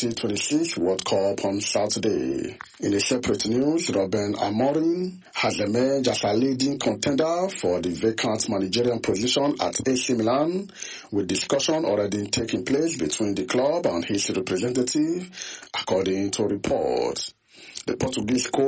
2026 World Cup on Saturday. In a separate news, Ruben Amorim has emerged as a leading contender for the vacant managerial position at AC Milan, with discussion already taking place between the club and his representative, according to reports. The Portuguese coach